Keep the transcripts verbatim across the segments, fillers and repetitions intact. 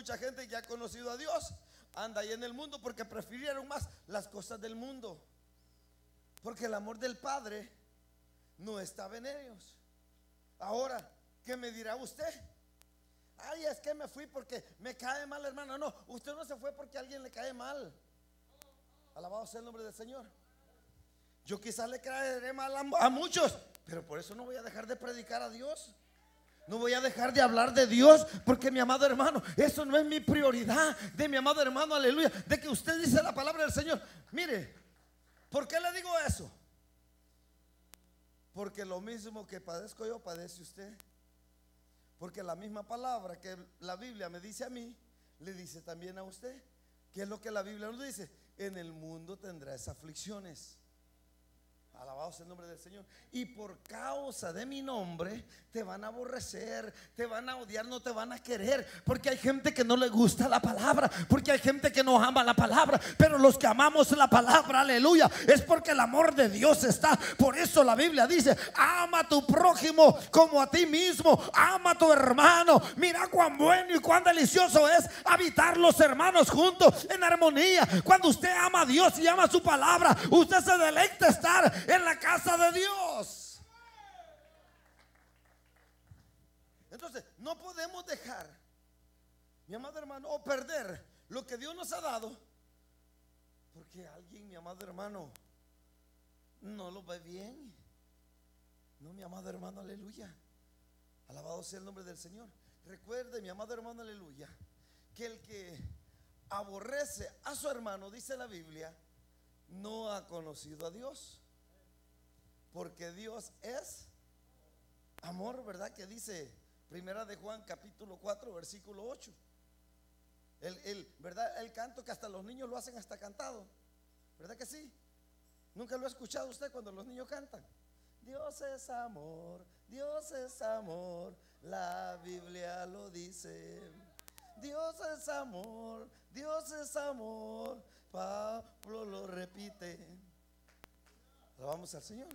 mucha gente que ha conocido a Dios anda ahí en el mundo porque prefirieron más las cosas del mundo, porque el amor del Padre no estaba en ellos. Ahora, ¿qué me dirá usted? Ay, es que me fui porque me cae mal, hermano. No, usted no se fue porque a alguien le cae mal. Alabado sea el nombre del Señor. Yo quizás le caeré mal a, a muchos, pero por eso no voy a dejar de predicar a Dios. No voy a dejar de hablar de Dios, porque mi amado hermano, eso no es mi prioridad. De mi amado hermano, aleluya, de que usted dice la palabra del Señor. Mire, ¿por qué le digo eso? Porque lo mismo que padezco yo, padece usted. Porque la misma palabra que la Biblia me dice a mí, le dice también a usted. ¿Qué es lo que la Biblia nos dice? En el mundo tendrás aflicciones. Alabado sea el nombre del Señor. Y por causa de mi nombre te van a aborrecer, te van a odiar, no te van a querer, porque hay gente que no le gusta la palabra, porque hay gente que no ama la palabra. Pero los que amamos la palabra, aleluya, es porque el amor de Dios está. Por eso la Biblia dice: ama a tu prójimo como a ti mismo, ama a tu hermano. Mira cuán bueno y cuán delicioso es habitar los hermanos juntos en armonía. Cuando usted ama a Dios y ama su palabra, usted se deleita estar en la casa de Dios. Entonces no podemos dejar, mi amado hermano, o perder lo que Dios nos ha dado porque alguien, mi amado hermano, no lo ve bien. No, mi amado hermano, aleluya. Alabado sea el nombre del Señor. Recuerde, mi amado hermano, aleluya, que el que aborrece a su hermano, dice la Biblia, no ha conocido a Dios. Porque Dios es amor, ¿verdad? Que dice Primera de Juan capítulo cuatro versículo ocho. El, el, ¿verdad? El canto que hasta los niños lo hacen hasta cantado, ¿verdad que sí? ¿Nunca lo ha escuchado usted cuando los niños cantan? Dios es amor, Dios es amor, la Biblia lo dice. Dios es amor, Dios es amor, Pablo lo repite. Alabamos al Señor.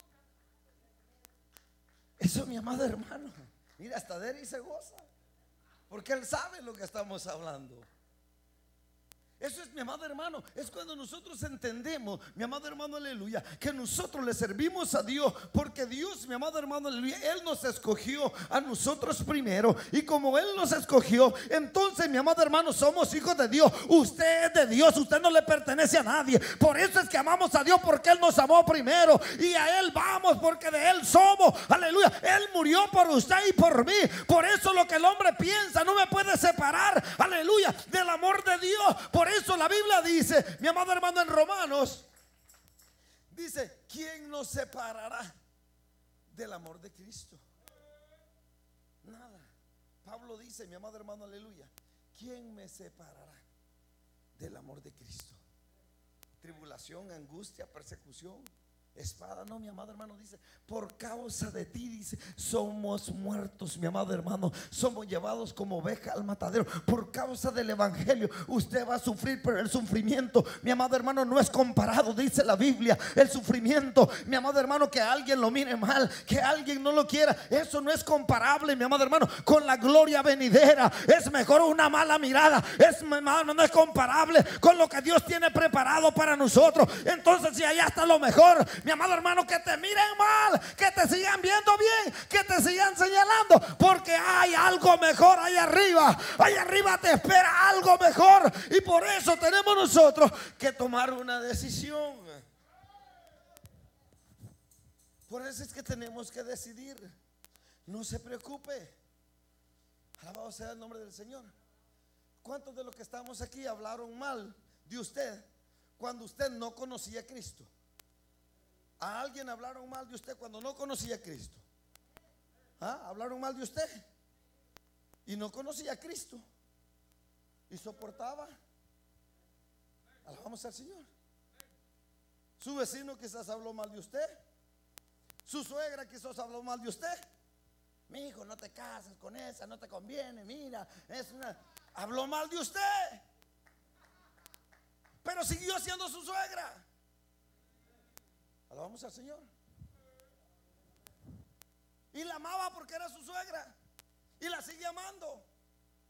Eso, mi amado hermano, mira, hasta de él y se goza, porque él sabe lo que estamos hablando. Eso es, mi amado hermano, es cuando nosotros entendemos, mi amado hermano, aleluya, que nosotros le servimos a Dios, porque Dios, mi amado hermano, aleluya, Él nos escogió a nosotros primero. Y como Él nos escogió, entonces, mi amado hermano, somos hijos de Dios. Usted es de Dios, usted no le pertenece a nadie. Por eso es que amamos a Dios, porque Él nos amó primero. Y a Él vamos, porque de Él somos, aleluya. Él murió por usted y por mí. Por eso lo que el hombre piensa no me puede separar, aleluya, del amor de Dios. Por Por eso la Biblia dice, mi amado hermano, en Romanos, dice: ¿quién nos separará del amor de Cristo? Nada. Pablo dice, mi amado hermano, aleluya, ¿quién me separará del amor de Cristo? Tribulación, angustia, persecución, espada. No, mi amado hermano, dice: por causa de ti, dice, somos muertos, mi amado hermano, somos llevados como oveja al matadero. Por causa del evangelio usted va a sufrir, pero el sufrimiento, mi amado hermano, no es comparado, dice la Biblia, el sufrimiento, mi amado hermano, que alguien lo mire mal, que alguien no lo quiera, eso no es comparable, mi amado hermano, con la gloria venidera. Es mejor una mala mirada, es, mi hermano, no es comparable con lo que Dios tiene preparado para nosotros. Entonces, si allá está lo mejor, mi amado hermano, que te miren mal, que te sigan viendo bien, que te sigan señalando, porque hay algo mejor ahí arriba. Ahí arriba te espera algo mejor. Y por eso tenemos nosotros que tomar una decisión. Por eso es que tenemos que decidir. No se preocupe. Alabado sea el nombre del Señor. ¿Cuántos de los que estamos aquí hablaron mal de usted cuando usted no conocía a Cristo? ¿A alguien hablaron mal de usted cuando no conocía a Cristo? ¿Ah? ¿Hablaron mal de usted? Y no conocía a Cristo y soportaba. Alabamos al Señor. Su vecino quizás habló mal de usted. Su suegra quizás habló mal de usted. Mi hijo, no te cases con esa, no te conviene, mira, es una... Habló mal de usted, pero siguió siendo su suegra. Alabamos al Señor. Y la amaba porque era su suegra, y la sigue amando.